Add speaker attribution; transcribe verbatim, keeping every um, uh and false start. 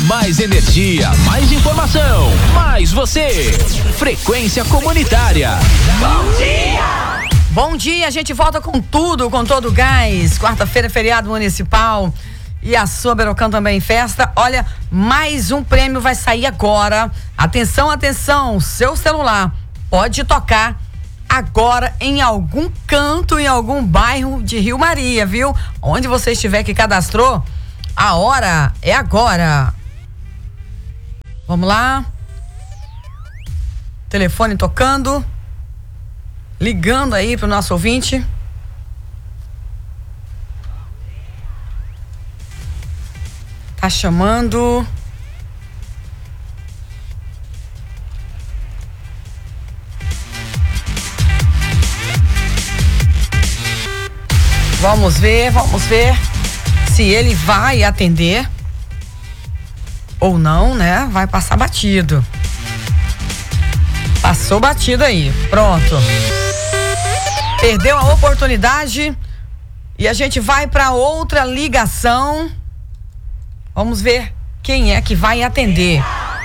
Speaker 1: Mais energia, mais informação, mais você. Frequência Comunitária.
Speaker 2: Bom dia! Bom dia, a gente volta com tudo, com todo o gás. Quarta-feira, feriado municipal. E a sua Berocão também em festa. Olha, mais um prêmio vai sair agora. Atenção, atenção, seu celular pode tocar agora em algum canto, em algum bairro de Rio Maria, viu? Onde você estiver que cadastrou, a hora é agora. Vamos lá. Telefone tocando. Ligando aí pro nosso ouvinte. Tá chamando. Vamos ver, vamos ver se ele vai atender ou não, né? Vai passar batido. Passou batido aí, pronto. Perdeu a oportunidade e a gente vai para outra ligação. Vamos ver quem é que vai atender.